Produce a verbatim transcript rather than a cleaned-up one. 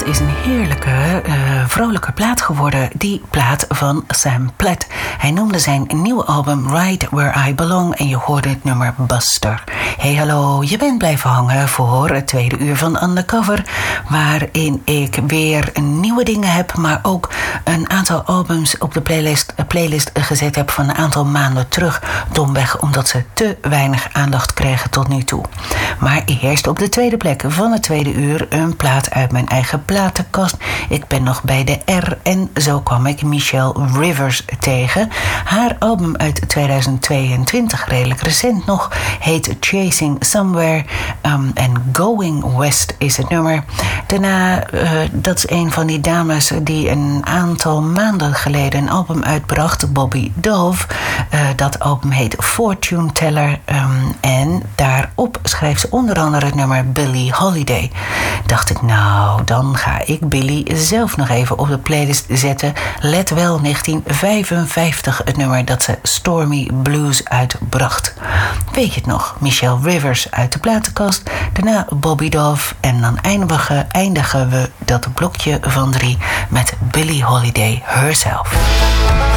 is een heerlijke, uh, vrolijke plaat geworden. Die plaat van Sam Platt. Hij noemde zijn nieuwe album Right Where I Belong en je hoorde het nummer Buster. Hey hallo, je bent blijven hangen voor het tweede uur van Undercover, waarin ik weer nieuwe dingen heb, maar ook een aantal albums op de playlist, playlist gezet heb van een aantal maanden terug. Domweg omdat ze te weinig aandacht kregen tot nu toe. Maar eerst op de tweede plek van het tweede uur een plaat uit mijn eigen platenkast. Ik ben nog bij de R en zo kwam ik Michelle Rivers tegen. Haar album uit tweeduizend tweeëntwintig, redelijk recent nog, heet Chasing Somewhere um, en Going West is het nummer. Daarna, uh, dat is een van die dames die een aantal maanden geleden een album uitbracht, Bobby Dove. Uh, dat album heet Fortune Teller um, en daarop schrijft ze onder andere het nummer Billie Holiday. Dacht ik, nou, dan ga ik Billie zelf nog even op de playlist zetten. Let wel, negentien vijfenvijftig, het nummer dat ze Stormy Blues uitbracht. Weet je het nog? Michelle Rivers uit de platenkast. Daarna Bobby Dove. En dan eindigen, eindigen we dat blokje van drie met Billie Holiday herself.